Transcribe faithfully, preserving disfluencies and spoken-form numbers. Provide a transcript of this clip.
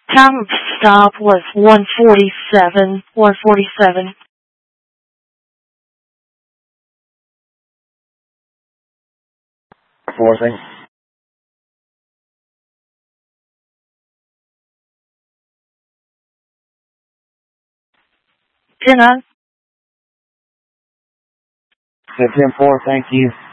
Time of stop was one forty-seven, one forty-seven. Forcing. ten nine. ten four, thank you.